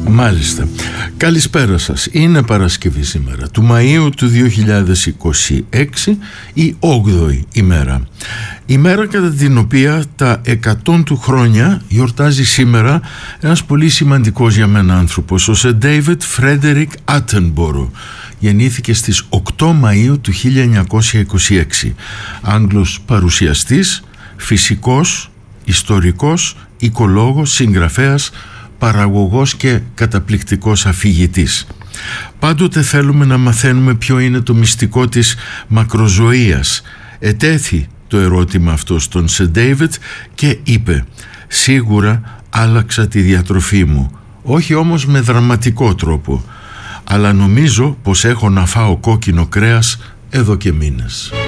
Μάλιστα. Καλησπέρα σας. Είναι Παρασκευή σήμερα, του Μαΐου του 2026, η 8η ημέρα. Η μέρα κατά την οποία τα 100 του χρόνια γιορτάζει σήμερα ένας πολύ σημαντικός για μένα άνθρωπος, ο Σερ Ντέιβιντ Φρέντερικ Άτενμπορο. Γεννήθηκε στις 8 Μαΐου του 1926. Άγγλος παρουσιαστής, φυσικός, ιστορικός, οικολόγος, συγγραφέας, παραγωγός και καταπληκτικός αφηγητής. Πάντοτε θέλουμε να μαθαίνουμε ποιο είναι το μυστικό της μακροζωίας. Ετέθη το ερώτημα αυτό στον Σερ Ντέιβιντ και είπε: «Σίγουρα άλλαξα τη διατροφή μου, όχι όμως με δραματικό τρόπο, αλλά νομίζω πως έχω να φάω κόκκινο κρέας εδώ και μήνες».